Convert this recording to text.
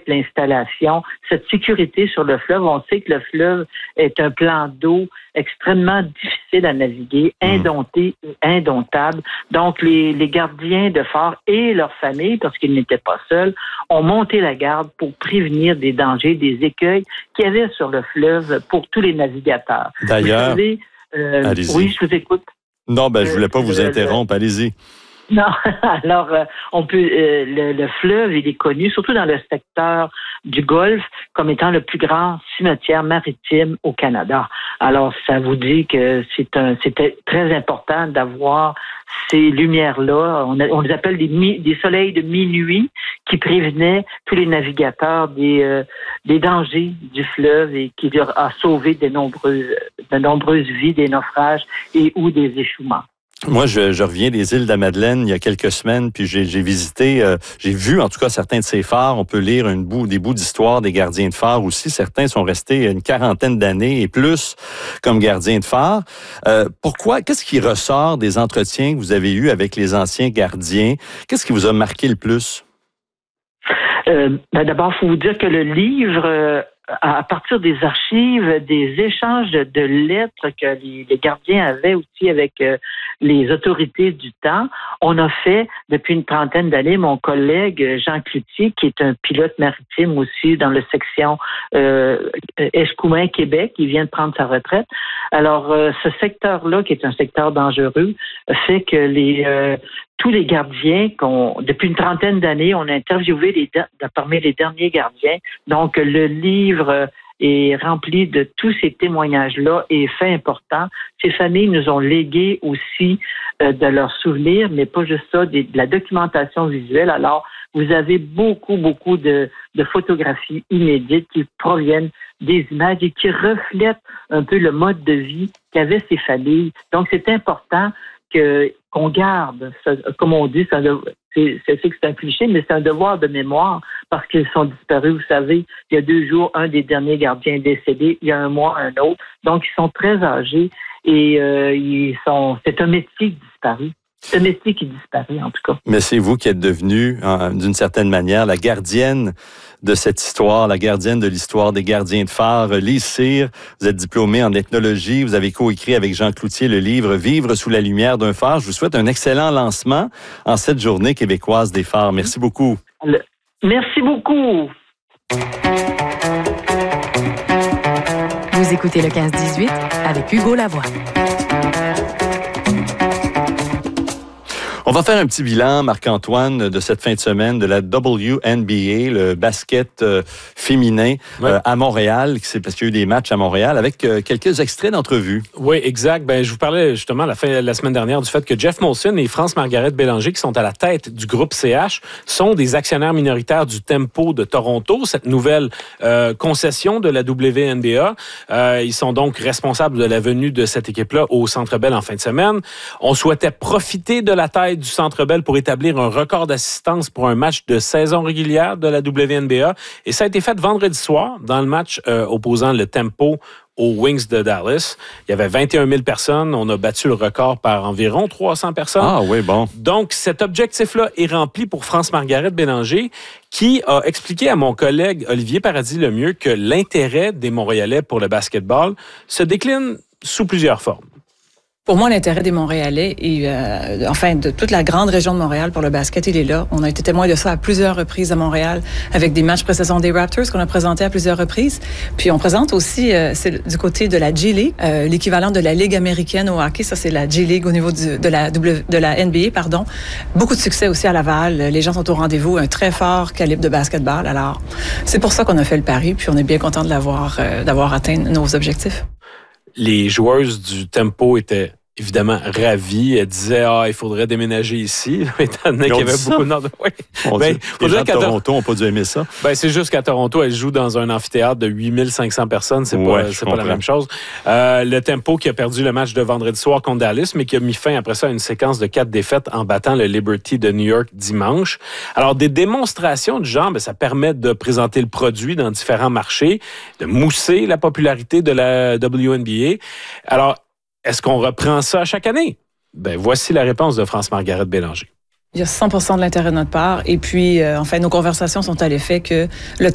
peut-être l'installation, cette sécurité sur le fleuve. On sait que le fleuve est un plan d'eau extrêmement difficile à naviguer, indompté, indomptable. Donc, les gardiens de phare et leurs familles, parce qu'ils n'étaient pas seuls, ont monté la garde pour prévenir des dangers, des écueils qu'il y avait sur le fleuve pour tous les navigateurs. D'ailleurs, oui, je vous écoute. Non, je voulais pas vous interrompre. Allez-y. Non, alors on peut le fleuve, il est connu surtout dans le secteur du Golfe comme étant le plus grand cimetière maritime au Canada. Alors ça vous dit que c'était très important d'avoir ces lumières-là. On les appelle des soleils de minuit qui prévenaient tous les navigateurs des dangers du fleuve et qui leur a sauvé de nombreuses vies, des naufrages et ou des échouements. Moi, je reviens des îles de la Madeleine il y a quelques semaines, puis j'ai visité, j'ai vu en tout cas certains de ces phares. On peut lire des bouts d'histoire des gardiens de phare aussi. Certains sont restés une quarantaine d'années et plus comme gardiens de phare. Pourquoi? Qu'est-ce qui ressort des entretiens que vous avez eus avec les anciens gardiens? Qu'est-ce qui vous a marqué le plus? D'abord, il faut vous dire que le livre, à partir des archives, des échanges de lettres que les gardiens avaient aussi avec les autorités du temps, on a fait, depuis une trentaine d'années, mon collègue Jean Cloutier, qui est un pilote maritime aussi dans la section Escoumins, Québec, il vient de prendre sa retraite. Alors, ce secteur-là, qui est un secteur dangereux, fait que tous les gardiens, depuis une trentaine d'années, on a interviewé parmi les derniers gardiens. Donc, le livre est rempli de tous ces témoignages-là et fait important. Ces familles nous ont légué aussi de leurs souvenirs, mais pas juste ça, de la documentation visuelle. Alors, vous avez beaucoup de photographies inédites qui proviennent des images et qui reflètent un peu le mode de vie qu'avaient ces familles. Donc, c'est important qu'on garde, comme on dit, c'est un cliché, mais c'est un devoir de mémoire parce qu'ils sont disparus. Vous savez, il y a 2 jours, un des derniers gardiens est décédé, il y a 1 mois, un autre. Donc, ils sont très âgés et c'est un métier disparu. C'est un métier qui disparaît, en tout cas. Mais c'est vous qui êtes devenue, d'une certaine manière, la gardienne de cette histoire, la gardienne de l'histoire des gardiens de phare. Lise Cyr, vous êtes diplômée en ethnologie. Vous avez coécrit avec Jean Cloutier le livre « Vivre sous la lumière d'un phare ». Je vous souhaite un excellent lancement en cette journée québécoise des phares. Merci beaucoup. Merci beaucoup. Vous écoutez le 15-18 avec Hugo Lavoie. On va faire un petit bilan, Marc-Antoine, de cette fin de semaine de la WNBA, le basket féminin à Montréal. C'est parce qu'il y a eu des matchs à Montréal avec quelques extraits d'entrevues. Oui, exact. Je vous parlais justement la semaine dernière du fait que Jeff Molson et France-Margaret Bélanger, qui sont à la tête du groupe CH, sont des actionnaires minoritaires du Tempo de Toronto, cette nouvelle concession de la WNBA. Ils sont donc responsables de la venue de cette équipe-là au Centre Bell en fin de semaine. On souhaitait profiter de la taille du Centre Bell pour établir un record d'assistance pour un match de saison régulière de la WNBA. Et ça a été fait vendredi soir dans le match opposant le Tempo aux Wings de Dallas. Il y avait 21 000 personnes. On a battu le record par environ 300 personnes. Ah oui, bon. Donc, cet objectif-là est rempli pour France-Margaret Bélanger, qui a expliqué à mon collègue Olivier Paradis-Lemieux que l'intérêt des Montréalais pour le basketball se décline sous plusieurs formes. Pour moi, l'intérêt des Montréalais et de toute la grande région de Montréal pour le basket, il est là. On a été témoin de ça à plusieurs reprises à Montréal avec des matchs pré-saison des Raptors qu'on a présentés à plusieurs reprises. Puis on présente aussi, c'est du côté de la G-League, l'équivalent de la Ligue américaine au hockey. Ça, c'est la G-League au niveau de la NBA, pardon. Beaucoup de succès aussi à Laval. Les gens sont au rendez-vous. Un très fort calibre de basketball. Alors, c'est pour ça qu'on a fait le pari. Puis on est bien content de d'avoir atteint nos objectifs. Les joueuses du Tempo étaient évidemment ravies. Elles disaient il faudrait déménager ici, étant donné qu'il y avait beaucoup de nord. Oui. Les gens de Toronto n'ont pas dû aimer ça. C'est juste qu'à Toronto, elles jouent dans un amphithéâtre de 8500 personnes. C'est pas la même chose. Le Tempo qui a perdu le match de vendredi soir contre Dallas, mais qui a mis fin après ça à une séquence de 4 défaites en battant le Liberty de New York dimanche. Alors, des démonstrations du genre, ça permet de présenter le produit dans différents marchés, de mousser la popularité de la WNBA. Alors, est-ce qu'on reprend ça chaque année? Voici la réponse de France-Margaret Bélanger. Il y a 100% de l'intérêt de notre part. Et puis, nos conversations sont à l'effet que le